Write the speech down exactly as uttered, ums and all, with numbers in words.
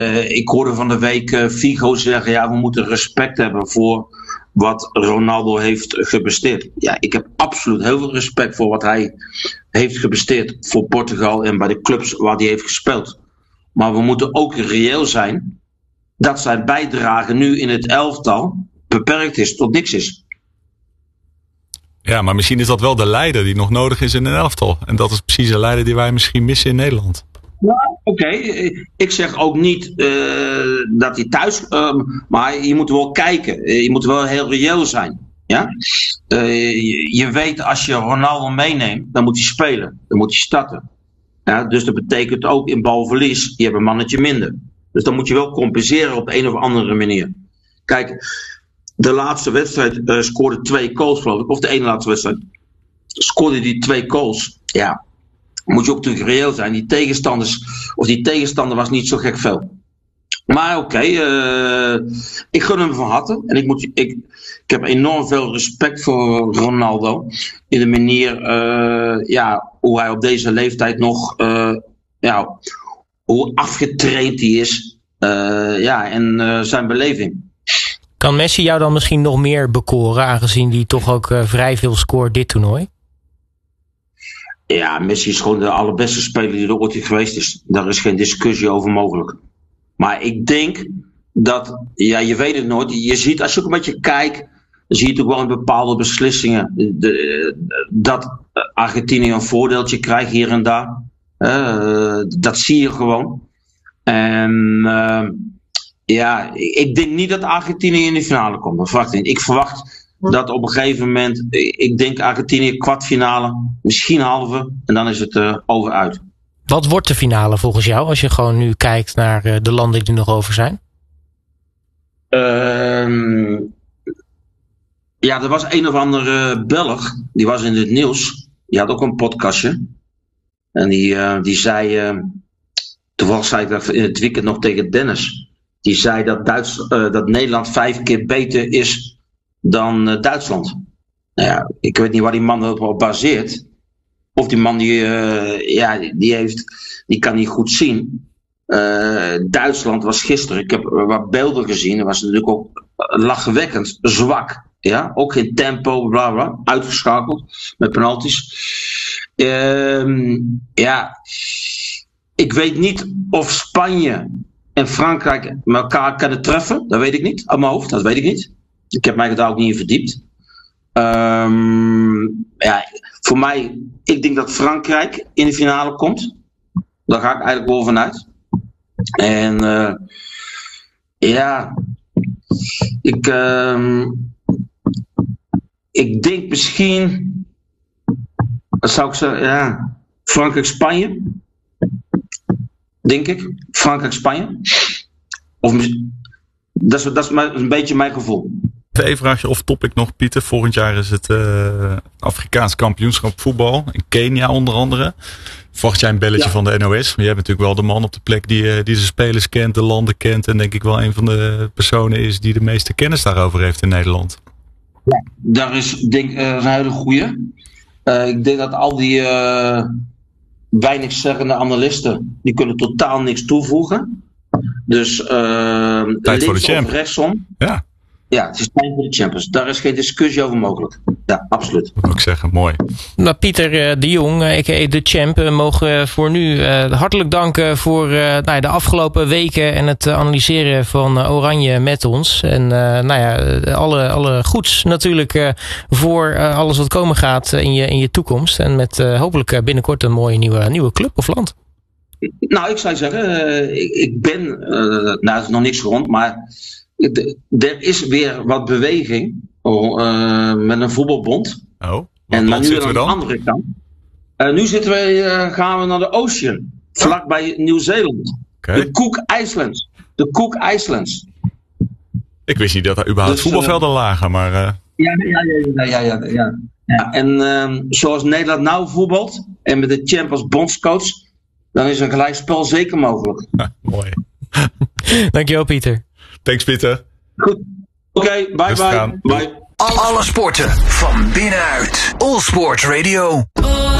Uh, ik hoorde van de week uh, Figo zeggen, ja, we moeten respect hebben voor wat Ronaldo heeft gepresteerd. Ja, ik heb absoluut heel veel respect voor wat hij heeft gepresteerd voor Portugal en bij de clubs waar hij heeft gespeeld. Maar we moeten ook reëel zijn dat zijn bijdrage nu in het elftal beperkt is, tot niks is. Ja, maar misschien is dat wel de leider die nog nodig is in een elftal. En dat is precies de leider die wij misschien missen in Nederland. Ja, oké. Okay. Ik zeg ook niet uh, dat hij thuis... Uh, maar je moet wel kijken. Je moet wel heel reëel zijn. Ja? Uh, je, je weet, als je Ronaldo meeneemt, dan moet hij spelen. Dan moet hij starten. Ja? Dus dat betekent ook in balverlies, je hebt een mannetje minder. Dus dan moet je wel compenseren op een of andere manier. Kijk, de laatste wedstrijd uh, scoorde twee goals, geloof ik. Of de ene laatste wedstrijd. Scoorde die twee goals. Ja. Moet je ook natuurlijk reëel zijn. Die tegenstanders, of die tegenstander was niet zo gek veel. Maar oké, okay, uh, ik gun hem van harte. En ik, moet, ik, ik heb enorm veel respect voor Ronaldo. In de manier, uh, ja, hoe hij op deze leeftijd nog, uh, ja, hoe afgetraind hij is. Uh, ja, en uh, zijn beleving. Kan Messi jou dan misschien nog meer bekoren, aangezien die toch ook uh, vrij veel scoort dit toernooi? Ja, Messi is gewoon de allerbeste speler die er ooit geweest is. Daar is geen discussie over mogelijk. Maar ik denk dat, ja, je weet het nooit. Je ziet, als je ook een beetje kijkt, dan zie je ook wel in bepaalde beslissingen de, de, dat Argentinië een voordeeltje krijgt hier en daar. Uh, dat zie je gewoon. En uh, ja, ik denk niet dat Argentinië in de finale komt. Dat verwacht ik. Ik verwacht dat op een gegeven moment, ik denk Argentinië kwartfinale, misschien halve, en dan is het uh, over uit. Wat wordt de finale volgens jou, als je gewoon nu kijkt naar uh, de landen die er nog over zijn? Uh, ja, er was een of andere Belg, die was in het nieuws, die had ook een podcastje. En die, uh, die zei, uh, toevallig zei ik dat in het weekend nog tegen Dennis, die zei dat, Duits, uh, dat Nederland vijf keer beter is dan uh, Duitsland. Nou ja, ik weet niet waar die man op baseert. Of die man die, uh, ja, die, heeft, die kan niet goed zien. Uh, Duitsland was gisteren, ik heb wat beelden gezien, dat was natuurlijk ook lachwekkend zwak. Ja? Ook geen tempo, bla bla, uitgeschakeld met penalties. Uh, ja, ik weet niet of Spanje en Frankrijk elkaar kunnen treffen. Dat weet ik niet, aan mijn hoofd, dat weet ik niet. Ik heb mij daar ook niet in verdiept. Um, ja, voor mij, ik denk dat Frankrijk in de finale komt. Daar ga ik eigenlijk wel vanuit. En uh, ja, ik, um, ik denk misschien, wat zou ik zeggen, ja, Frankrijk-Spanje. Denk ik, Frankrijk-Spanje. Of dat is, dat is een beetje mijn gevoel. Even vraag je of topic nog, Pieter. Volgend jaar is het uh, Afrikaans kampioenschap voetbal. In Kenia onder andere. Verwacht jij een belletje ja. van de N O S? Je hebt natuurlijk wel de man op de plek die, uh, die de spelers kent, de landen kent. En denk ik wel een van de personen is die de meeste kennis daarover heeft in Nederland. Ja, daar is denk, uh, een hele goeie. Uh, ik denk dat al die uh, weinig zeggende analisten, die kunnen totaal niks toevoegen. Dus uh, tijd voor de champ. Of rechtsom. Ja. Ja, het is tijd voor de Champions. Daar is geen discussie over mogelijk. Ja, absoluut. Dat moet ik zeggen, mooi. Nou, Pieter de Jong, a k a de Champ, mogen voor nu uh, hartelijk danken voor uh, nou ja, de afgelopen weken en het analyseren van uh, Oranje met ons. En uh, nou ja, alle, alle goeds natuurlijk uh, voor uh, alles wat komen gaat in je, in je toekomst. En met uh, hopelijk uh, binnenkort een mooie nieuwe, nieuwe club of land. Nou, ik zou zeggen, uh, ik, ik ben, uh, nou het is nog niks rond, maar er is weer wat beweging uh, met een voetbalbond. Oh, en maar nu aan de dan? andere kant. Uh, nu zitten we, uh, gaan we naar de Ocean, vlakbij Nieuw-Zeeland. Okay. De Cook Islands. De Cook Islands. Ik wist niet dat er überhaupt dus, voetbalvelden uh, lagen, maar. Uh... Ja, ja, ja, ja, ja, ja, ja. En uh, zoals Nederland nou voetbalt en met de champ als bondscoach, dan is een gelijkspel zeker mogelijk. Ha, mooi. Dankjewel, Pieter. Thanks, Pieter. Goed. Oké, okay, bye bye. Bye. Alle sporten van binnenuit. All Sport Radio.